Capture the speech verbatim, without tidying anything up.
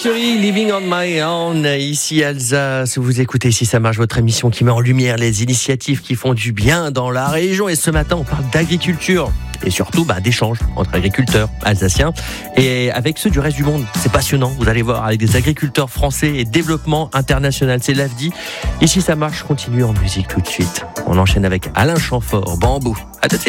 Living on my own, ici Alsace, vous écoutez Ici ça marche, votre émission qui met en lumière les initiatives qui font du bien dans la région. Et ce matin, on parle d'agriculture et surtout bah, d'échanges entre agriculteurs alsaciens et avec ceux du reste du monde. C'est passionnant, vous allez voir, avec des agriculteurs français et développement international. C'est l'A F D I. Ici ça marche, continue en musique tout de suite. On enchaîne avec Alain Chamfort, Bambou. À tout de suite.